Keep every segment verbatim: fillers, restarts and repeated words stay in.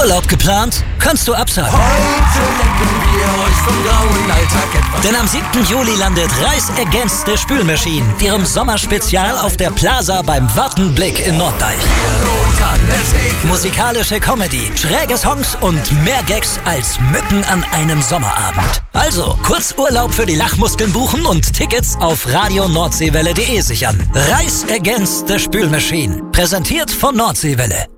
Urlaub geplant? Kannst du absagen. Heute lenken wir euch vom grauen Alltag etwas. Denn am siebten Juli landet Reis Against the Spülmaschine, ihrem Sommerspezial auf der Plaza beim Wartenblick in Norddeich. Musikalische Comedy, schräge Songs und mehr Gags als Mücken an einem Sommerabend. Also, kurz Urlaub für die Lachmuskeln buchen und Tickets auf radio nordseewelle punkt de sichern. Reis Against the Spülmaschine, präsentiert von Nordseewelle.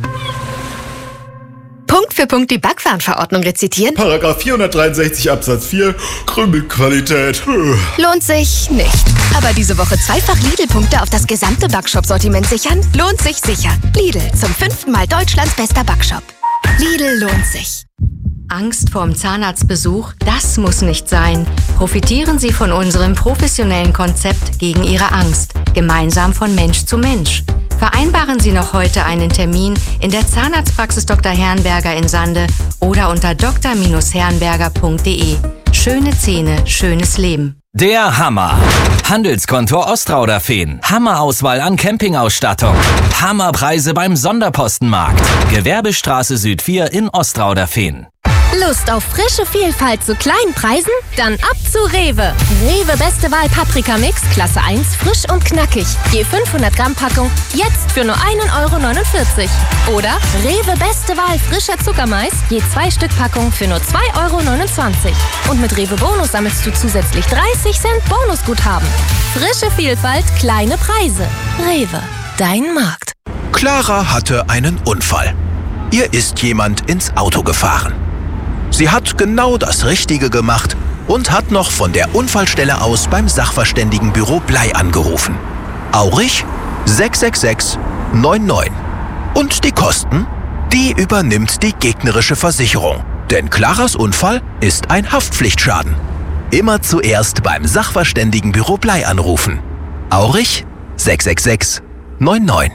Punkt für Punkt die Backwarenverordnung rezitieren? Paragraph vierhundertdreiundsechzig Absatz vier, Krümelqualität. Lohnt sich nicht. Aber diese Woche zweifach Lidl-Punkte auf das gesamte Backshop-Sortiment sichern? Lohnt sich sicher. Lidl, zum fünften Mal Deutschlands bester Backshop. Lidl lohnt sich. Angst vorm Zahnarztbesuch? Das muss nicht sein. Profitieren Sie von unserem professionellen Konzept gegen Ihre Angst. Gemeinsam von Mensch zu Mensch. Vereinbaren Sie noch heute einen Termin in der Zahnarztpraxis Doktor Herrenberger in Sande oder unter d r herrenberger punkt de. Schöne Zähne, schönes Leben. Der Hammer. Handelskontor Ostrauderfehn. Hammerauswahl an Campingausstattung. Hammerpreise beim Sonderpostenmarkt. Gewerbestraße Süd vier in Ostrauderfehn. Lust auf frische Vielfalt zu kleinen Preisen? Dann ab zu Rewe. Rewe Beste Wahl Paprika Mix, Klasse eins, frisch und knackig. Je fünfhundert Gramm Packung, jetzt für nur ein Euro neunundvierzig. Oder Rewe Beste Wahl frischer Zuckermais, je zwei Stück Packung für nur zwei Euro neunundzwanzig. Und mit Rewe Bonus sammelst du zusätzlich dreißig Cent Bonusguthaben. Frische Vielfalt, kleine Preise. Rewe, dein Markt. Clara hatte einen Unfall. Ihr ist jemand ins Auto gefahren. Sie hat genau das Richtige gemacht und hat noch von der Unfallstelle aus beim Sachverständigenbüro Blei angerufen. Aurich sechs sechs sechs neun neun. Und die Kosten? Die übernimmt die gegnerische Versicherung. Denn Claras Unfall ist ein Haftpflichtschaden. Immer zuerst beim Sachverständigenbüro Blei anrufen. Aurich sechs sechs sechs neun neun.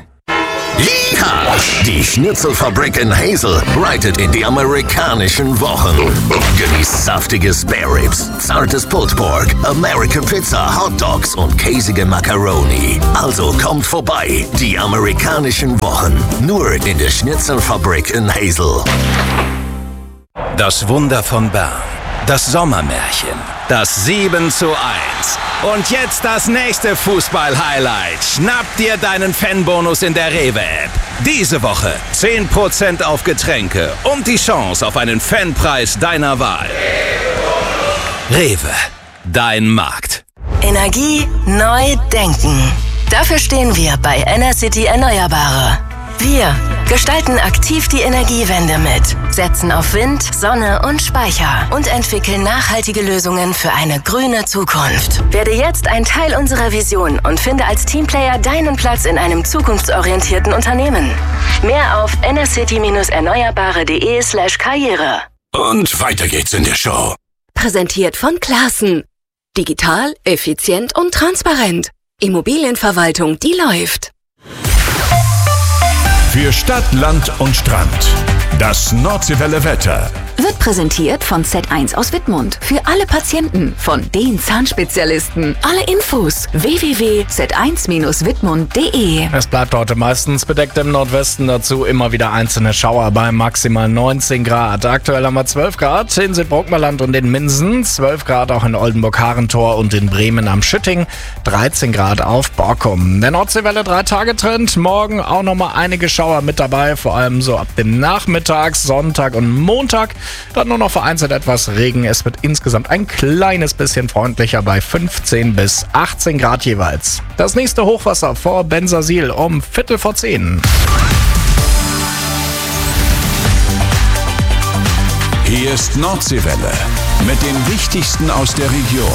Yeehaw! Die Schnitzelfabrik in Hazel reitet in die amerikanischen Wochen. Genießt saftige Spare Ribs, zartes Pulled Pork, American Pizza, Hot Dogs und käsige Macaroni. Also kommt vorbei, die amerikanischen Wochen. Nur in der Schnitzelfabrik in Hazel. Das Wunder von Bern. Das Sommermärchen. Das sieben zu eins. Und jetzt das nächste Fußball-Highlight. Schnapp dir deinen Fanbonus in der Rewe-App. Diese Woche zehn Prozent auf Getränke und die Chance auf einen Fanpreis deiner Wahl. Rewe, dein Markt. Energie neu denken. Dafür stehen wir bei Enercity Erneuerbare. Wir gestalten aktiv die Energiewende mit, setzen auf Wind, Sonne und Speicher und entwickeln nachhaltige Lösungen für eine grüne Zukunft. Werde jetzt ein Teil unserer Vision und finde als Teamplayer deinen Platz in einem zukunftsorientierten Unternehmen. Mehr auf enercity erneuerbare punkt de slash karriere. Und weiter geht's in der Show. Präsentiert von Classen. Digital, effizient und transparent. Immobilienverwaltung, die läuft. Für Stadt, Land und Strand. Das Nordseewelle Wetter. Wird präsentiert von Z eins aus Wittmund. Für alle Patienten, von den Zahnspezialisten. Alle Infos w w w punkt z eins wittmund punkt de. Es bleibt heute meistens bedeckt im Nordwesten, dazu immer wieder einzelne Schauer bei maximal neunzehn Grad. Aktuell haben wir zwölf Grad in Südbrockmerland und in Minden, zwölf Grad auch in Oldenburg-Harentor und in Bremen am Schütting, dreizehn Grad auf Borkum. Der Nordseewelle drei Tage Trend, morgen auch nochmal einige Schauer mit dabei, vor allem so ab dem Nachmittag, Sonntag und Montag. Dann nur noch vereinzelt etwas Regen. Es wird insgesamt ein kleines bisschen freundlicher bei fünfzehn bis achtzehn Grad jeweils. Das nächste Hochwasser vor Bensersiel um Viertel vor zehn. Hier ist Nordseewelle mit dem Wichtigsten aus der Region.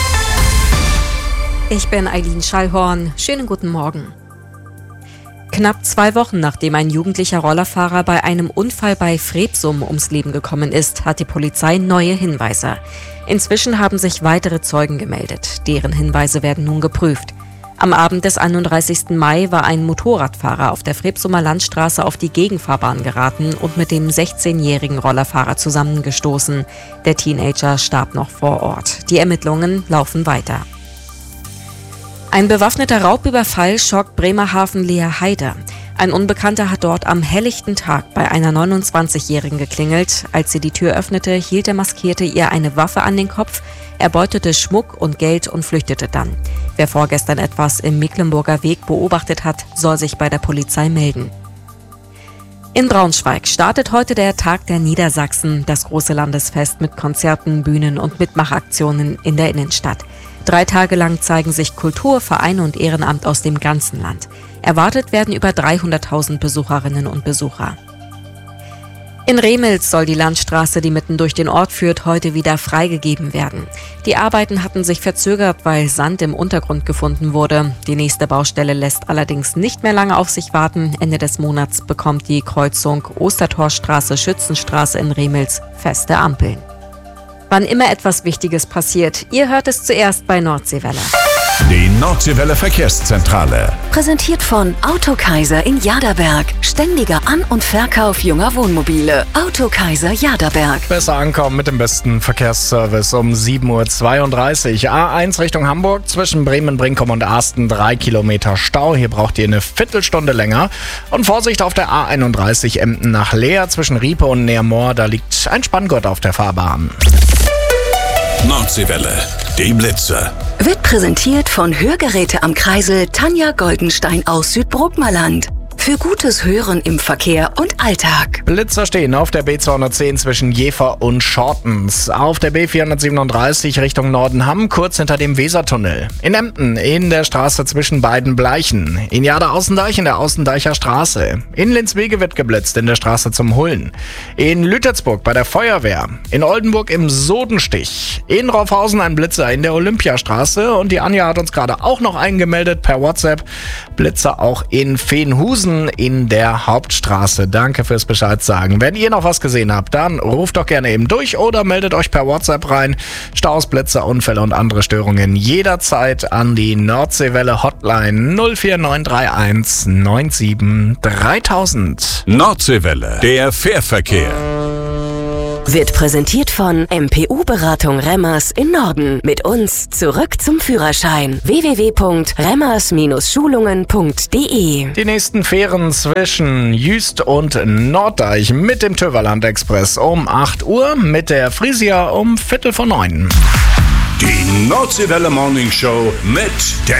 Ich bin Eileen Schallhorn. Schönen guten Morgen. Knapp zwei Wochen nachdem ein jugendlicher Rollerfahrer bei einem Unfall bei Freepsum ums Leben gekommen ist, hat die Polizei neue Hinweise. Inzwischen haben sich weitere Zeugen gemeldet. Deren Hinweise werden nun geprüft. Am Abend des einunddreißigsten Mai war ein Motorradfahrer auf der Freepsumer Landstraße auf die Gegenfahrbahn geraten und mit dem sechzehnjährigen Rollerfahrer zusammengestoßen. Der Teenager starb noch vor Ort. Die Ermittlungen laufen weiter. Ein bewaffneter Raubüberfall schockt Bremerhaven-Leerheide. Ein Unbekannter hat dort am helllichten Tag bei einer neunundzwanzigjährigen geklingelt. Als sie die Tür öffnete, hielt der Maskierte ihr eine Waffe an den Kopf, erbeutete Schmuck und Geld und flüchtete dann. Wer vorgestern etwas im Mecklenburger Weg beobachtet hat, soll sich bei der Polizei melden. In Braunschweig startet heute der Tag der Niedersachsen, das große Landesfest mit Konzerten, Bühnen und Mitmachaktionen in der Innenstadt. Drei Tage lang zeigen sich Kultur, Vereine und Ehrenamt aus dem ganzen Land. Erwartet werden über dreihunderttausend Besucherinnen und Besucher. In Remels soll die Landstraße, die mitten durch den Ort führt, heute wieder freigegeben werden. Die Arbeiten hatten sich verzögert, weil Sand im Untergrund gefunden wurde. Die nächste Baustelle lässt allerdings nicht mehr lange auf sich warten. Ende des Monats bekommt die Kreuzung Ostertorstraße-Schützenstraße in Remels feste Ampeln. Wann immer etwas Wichtiges passiert, ihr hört es zuerst bei Nordseewelle. Die Nordseewelle Verkehrszentrale. Präsentiert von Autokaiser in Jaderberg. Ständiger An- und Verkauf junger Wohnmobile. Autokaiser Jaderberg. Besser ankommen mit dem besten Verkehrsservice um sieben Uhr zweiunddreißig. A eins Richtung Hamburg zwischen Bremen, Brinkum und Asten. Drei Kilometer Stau. Hier braucht ihr eine Viertelstunde länger. Und Vorsicht auf der A einunddreißig Emden nach Leer zwischen Riepe und Neermoor. Da liegt ein Spanngurt auf der Fahrbahn. Nordseewelle, die Blitze. Wird präsentiert von Hörgeräte am Kreisel Tanja Goldenstein aus Südbrookmerland. Für gutes Hören im Verkehr und Alltag. Blitzer stehen auf der B zweihundertzehn zwischen Jever und Schortens. Auf der B vierhundertsiebenunddreißig Richtung Nordenham, kurz hinter dem Wesertunnel. In Emden in der Straße zwischen beiden Bleichen. In Jader-Außendeich in der Außendeicher Straße. In Linswege wird geblitzt in der Straße zum Hullen. In Lütersburg bei der Feuerwehr. In Oldenburg im Sodenstich. In Raufhausen ein Blitzer in der Olympiastraße. Und die Anja hat uns gerade auch noch eingemeldet per WhatsApp. Blitzer auch in Veenhusen in der Hauptstraße. Danke fürs Bescheid sagen. Wenn ihr noch was gesehen habt, dann ruft doch gerne eben durch oder meldet euch per WhatsApp rein. Staus, Blitzer, Unfälle und andere Störungen jederzeit an die Nordseewelle Hotline null vier neun drei eins neun sieben dreitausend. Nordseewelle, der Fährverkehr. Wird präsentiert von M P U-Beratung Remmers in Norden. Mit uns zurück zum Führerschein. w w w punkt remmers Schulungen punkt d e. Die nächsten Fähren zwischen Jüst und Norddeich mit dem Töverland Express um acht Uhr, mit der Frisia um Viertel vor neun. Die Nordseewelle Morning Show mit der